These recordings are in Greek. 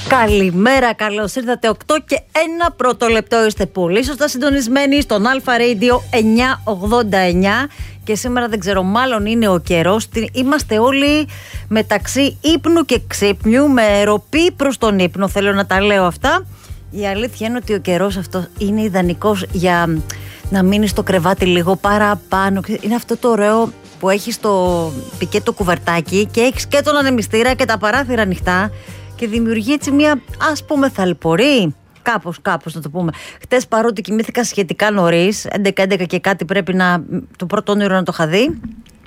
Καλημέρα, καλώς ήρθατε. 8 και 1 πρώτο λεπτό. Είστε πολύ σωστά συντονισμένοι στον Αλφα Radio 989. Και σήμερα δεν ξέρω, μάλλον είναι ο καιρός. Είμαστε όλοι μεταξύ ύπνου και ξύπνιου, με ροπή προς τον ύπνο. Θέλω να τα λέω αυτά. Η αλήθεια είναι ότι ο καιρός αυτό είναι ιδανικός για να μείνει στο κρεβάτι λίγο παραπάνω. Είναι αυτό το ωραίο που έχεις το πικέτο κουβερτάκι και έχεις και τον ανεμιστήρα και τα παράθυρα ανοιχτά και δημιουργεί έτσι μια, ας πούμε, θαλπορή. Κάπως να το πούμε. Χτες, παρότι κοιμήθηκα σχετικά νωρίς, 11 και κάτι, πρέπει να, το πρώτο όνειρο να το είχα δει,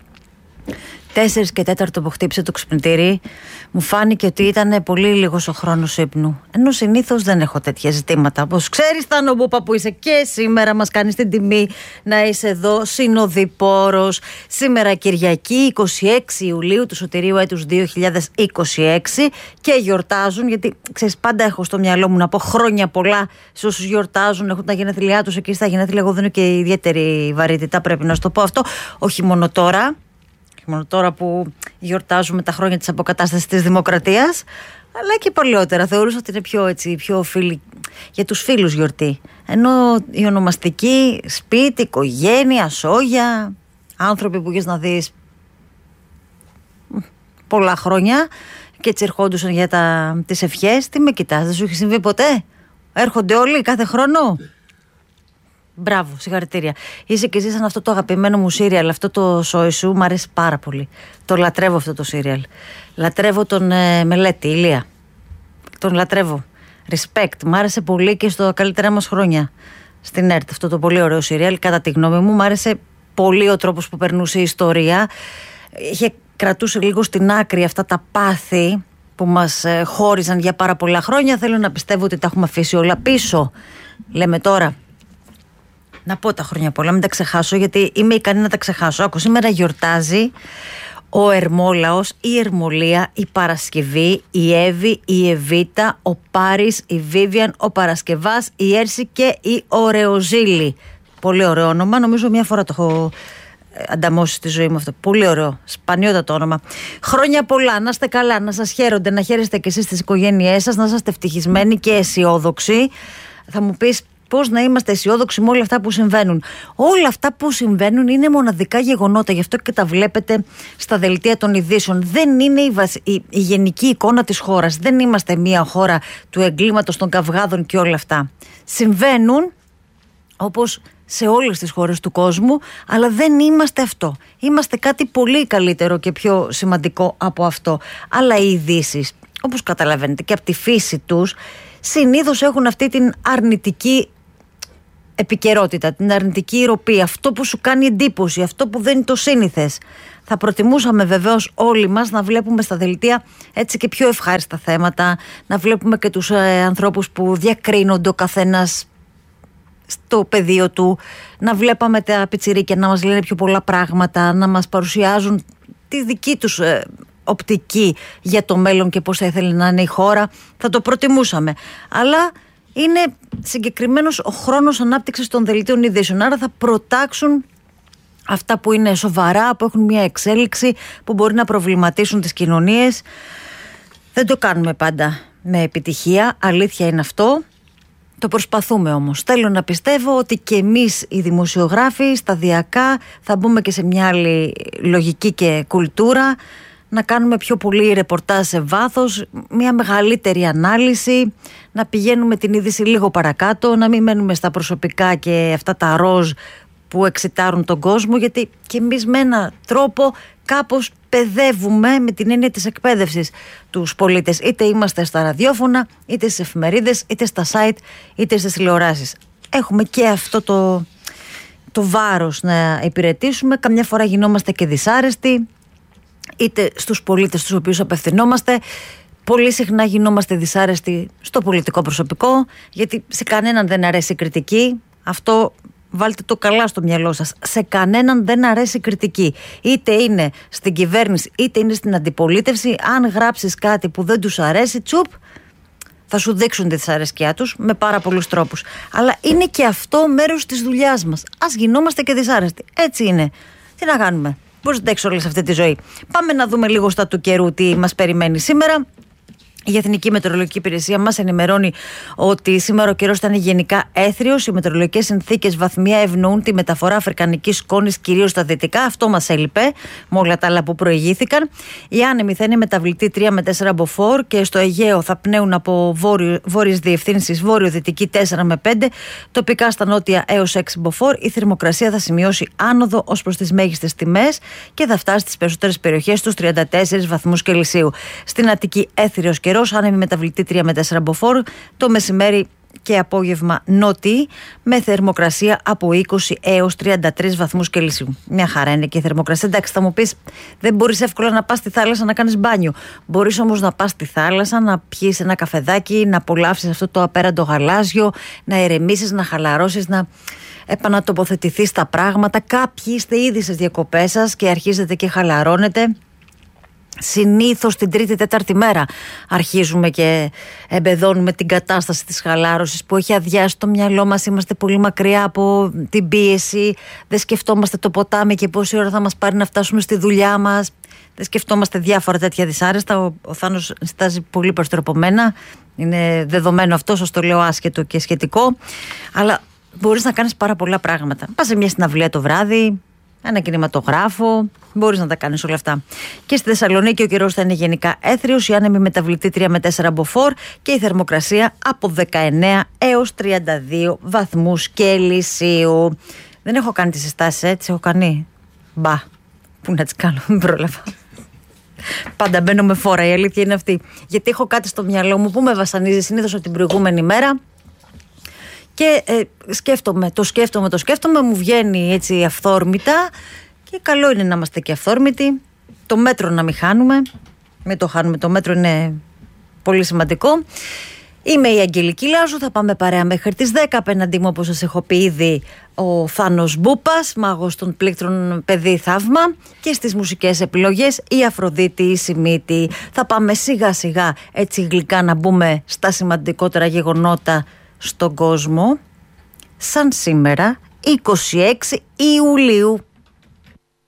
4 και 4 που χτύπησε το ξυπνητήρι, μου φάνηκε ότι ήταν πολύ λίγος ο χρόνος ύπνου. Ενώ συνήθως δεν έχω τέτοια ζητήματα. Όπως ξέρεις, Τάνο που είσαι και σήμερα μας κάνεις την τιμή να είσαι εδώ συνοδοιπόρος. Σήμερα Κυριακή, 26 Ιουλίου του Σωτηρίου έτους 2026, και γιορτάζουν, γιατί ξέρεις, πάντα έχω στο μυαλό μου να πω χρόνια πολλά σε όσους γιορτάζουν, έχουν τα γενέθλιά τους εκεί στα γενέθλια. Εγώ δίνω και ιδιαίτερη βαρύτητα, πρέπει να σου το πω αυτό, όχι μόνο τώρα. Μόνο τώρα που γιορτάζουμε τα χρόνια της αποκατάστασης της δημοκρατίας, αλλά και παλιότερα. Θεωρούσα ότι είναι πιο φίλοι, για τους φίλους γιορτή. Ενώ η ονομαστική, σπίτι, οικογένεια, σόγια, άνθρωποι που έχεις να δεις πολλά χρόνια και έτσι ερχόντουσαν για τις ευχές. Τι με κοιτάς, δεν σου έχει συμβεί ποτέ? Έρχονται όλοι κάθε χρόνο. Μπράβο, συγχαρητήρια. Είσαι και εσύ σαν αυτό το αγαπημένο μου σύριαλ, αυτό το σόι σου, μου αρέσει πάρα πολύ. Το λατρεύω αυτό το σύριαλ. Λατρεύω τον Μελέτη, Ηλία. Τον λατρεύω. Respect. Μ' άρεσε πολύ και στο καλύτερά μας χρόνια στην ΕΡΤ. Αυτό το πολύ ωραίο σύριαλ, κατά τη γνώμη μου. Μ' άρεσε πολύ ο τρόπος που περνούσε η ιστορία. Κρατούσε λίγο στην άκρη αυτά τα πάθη που μας χώριζαν για πάρα πολλά χρόνια. Θέλω να πιστεύω ότι τα έχουμε αφήσει όλα πίσω. Λέμε τώρα. Να πω τα χρόνια πολλά, μην τα ξεχάσω, γιατί είμαι ικανή να τα ξεχάσω. Άκου, σήμερα γιορτάζει ο Ερμόλαος, η Ερμολία, η Παρασκευή, η Εύη, η Εβίτα, ο Πάρης, η Βίβιαν, ο Παρασκευάς, η Έρση και η Ωρεοζήλη. Πολύ ωραίο όνομα, νομίζω μια φορά το έχω ανταμώσει στη ζωή μου αυτό. Πολύ ωραίο, σπανιότατο όνομα. Χρόνια πολλά, να είστε καλά, να σας χαίρονται, να χαίρεστε και εσείς στις οικογένειές σας, να είστε ευτυχισμένοι και αισιόδοξοι. Θα μου πεις, πώς να είμαστε αισιόδοξοι με όλα αυτά που συμβαίνουν? Όλα αυτά που συμβαίνουν είναι μοναδικά γεγονότα, γι' αυτό και τα βλέπετε στα δελτία των ειδήσεων. Δεν είναι η γενική εικόνα της χώρας. Δεν είμαστε μια χώρα του εγκλήματος, των καυγάδων και όλα αυτά. Συμβαίνουν όπως σε όλες τις χώρες του κόσμου, αλλά δεν είμαστε αυτό. Είμαστε κάτι πολύ καλύτερο και πιο σημαντικό από αυτό. Αλλά οι ειδήσεις, όπως καταλαβαίνετε και από τη φύση τους, συνήθως έχουν αυτή την αρνητική επικαιρότητα, την αρνητική ηρωπή, αυτό που σου κάνει εντύπωση, αυτό που δεν είναι το σύνηθες. Θα προτιμούσαμε βεβαίως όλοι μας να βλέπουμε στα δελτία έτσι και πιο ευχάριστα θέματα, να βλέπουμε και τους ανθρώπους που διακρίνονται ο καθένας στο πεδίο του, να βλέπαμε τα πιτσιρίκια να μας λένε πιο πολλά πράγματα, να μας παρουσιάζουν τη δική τους οπτική για το μέλλον και πώς θα ήθελε να είναι η χώρα. Θα το προτιμούσαμε. Αλλά είναι συγκεκριμένος ο χρόνος ανάπτυξης των δελτίων ειδήσεων. Άρα θα προτάξουν αυτά που είναι σοβαρά, που έχουν μια εξέλιξη, που μπορεί να προβληματίσουν τις κοινωνίες. Δεν το κάνουμε πάντα με επιτυχία, αλήθεια είναι αυτό. Το προσπαθούμε όμως. Θέλω να πιστεύω ότι και εμείς οι δημοσιογράφοι σταδιακά θα μπούμε και σε μια άλλη λογική και κουλτούρα, να κάνουμε πιο πολύ ρεπορτάζ σε βάθος, μια μεγαλύτερη ανάλυση, να πηγαίνουμε την είδηση λίγο παρακάτω, να μην μένουμε στα προσωπικά και αυτά τα ροζ που εξητάρουν τον κόσμο, γιατί και εμείς με έναν τρόπο κάπως παιδεύουμε, με την έννοια της εκπαίδευσης, τους πολίτες. Είτε είμαστε στα ραδιόφωνα, είτε στις εφημερίδες, είτε στα site, είτε στις τηλεοράσεις. Έχουμε και αυτό το βάρος να υπηρετήσουμε. Καμιά φορά γινόμαστε και δυσάρεστοι, είτε στους πολίτες στους οποίους απευθυνόμαστε. Πολύ συχνά γινόμαστε δυσάρεστοι στο πολιτικό προσωπικό, γιατί σε κανέναν δεν αρέσει η κριτική. Αυτό βάλτε το καλά στο μυαλό σας. Σε κανέναν δεν αρέσει η κριτική. Είτε είναι στην κυβέρνηση, είτε είναι στην αντιπολίτευση. Αν γράψεις κάτι που δεν τους αρέσει, τσουπ, θα σου δείξουν τη δυσαρέσκειά τους με πάρα πολλούς τρόπους. Αλλά είναι και αυτό μέρος της δουλειάς μας. Ας γινόμαστε και δυσάρεστοι. Έτσι είναι. Τι να κάνουμε? Πώς δεν έχεις όλη αυτή τη ζωή. Πάμε να δούμε λίγο στα του καιρού τι μας περιμένει σήμερα. Η Εθνική Μετεωρολογική Υπηρεσία μας ενημερώνει ότι σήμερα ο καιρός ήταν γενικά έθριος. Οι μετεωρολογικές συνθήκες βαθμία ευνοούν τη μεταφορά αφρικανικής σκόνης κυρίως στα δυτικά. Αυτό μας έλειπε με όλα τα άλλα που προηγήθηκαν. Οι άνεμοι θα είναι μεταβλητοί 3 με 4 μποφόρ και στο Αιγαίο θα πνέουν από βόρειες διευθύνσεις βόρειο-δυτική 4 με 5. Τοπικά στα νότια έως 6 μποφόρ. Η θερμοκρασία θα σημειώσει άνοδο ως προς τις μέγιστες τιμές και θα φτάσει στις περισσότερες περιοχές τους 34 βαθμούς Κελσίου. Στην Αττική έθριος καιρός, άνεμοι μεταβλητή 3 με 4 μποφόρ, το μεσημέρι και απόγευμα νότιοι, με θερμοκρασία από 20 έως 33 βαθμούς Κελσίου. Μια χαρά είναι και η θερμοκρασία. Εντάξει, θα μου πεις, δεν μπορείς εύκολα να πας στη θάλασσα να κάνεις μπάνιο. Μπορείς όμως να πας στη θάλασσα, να πιεις ένα καφεδάκι, να απολαύσεις αυτό το απέραντο γαλάζιο, να ηρεμήσεις, να χαλαρώσεις, να επανατοποθετηθείς στα πράγματα. Κάποιοι είστε ήδη στις διακοπές σας και αρχίζετε και χαλαρώνετε. Συνήθως την τρίτη-τέταρτη μέρα αρχίζουμε και εμπεδώνουμε την κατάσταση της χαλάρωσης που έχει αδειάσει το μυαλό μας. Είμαστε πολύ μακριά από την πίεση. Δεν σκεφτόμαστε το ποτάμι και πόση ώρα θα μας πάρει να φτάσουμε στη δουλειά μας. Δεν σκεφτόμαστε διάφορα τέτοια δυσάρεστα. Ο Θάνος στάζει πολύ περισσότερο από μένα. Είναι δεδομένο αυτό, σας το λέω άσχετο και σχετικό. Αλλά μπορείς να κάνεις πάρα πολλά πράγματα. Πας σε μια συναυλία το βράδυ, ένα κινηματογράφο, μπορείς να τα κάνεις όλα αυτά. Και στη Θεσσαλονίκη ο καιρός θα είναι γενικά έθριος, οι άνεμοι μεταβλητή 3 με 4 μποφόρ και η θερμοκρασία από 19 έως 32 βαθμούς Κελσίου. Δεν έχω κάνει τις συστάσεις, έτσι έχω κάνει. Μπα, πού να τις κάνω, μην πρόλαβα. Πάντα μπαίνω με φόρα, η αλήθεια είναι αυτή. Γιατί έχω κάτι στο μυαλό μου που με βασανίζει συνήθως από την προηγούμενη μέρα. Και το σκέφτομαι, μου βγαίνει έτσι αυθόρμητα και καλό είναι να είμαστε και αυθόρμητοι. Το μέτρο να μην χάνουμε, μην το χάνουμε, το μέτρο είναι πολύ σημαντικό. Είμαι η Αγγελική Λάζου, θα πάμε παρέα μέχρι τις 10. Απέναντί μου, όπως σας έχω πει ήδη, ο Θάνος Μπούπας, μάγος των πλήκτρων, παιδί θαύμα, και στις μουσικές επιλογές η Αφροδίτη η Σιμίτη. Θα πάμε σιγά σιγά έτσι γλυκά να μπούμε στα σημαντικότερα γεγονότα στον κόσμο, σαν σήμερα 26 Ιουλίου.